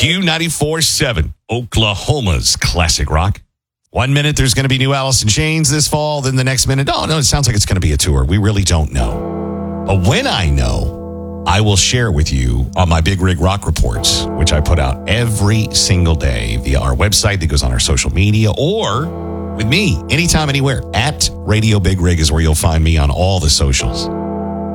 Q94.7, Oklahoma's classic rock. 1 minute there's going to be new Alice in Chains this fall. Then the next minute, oh, no, it sounds like it's going to be a tour. We really don't know. But when I know, I will share it with you on my Big Rig Rock Reports, which I put out every single day via our website that goes on our social media, or with me anytime, anywhere. At Radio Big Rig is where you'll find me on all the socials.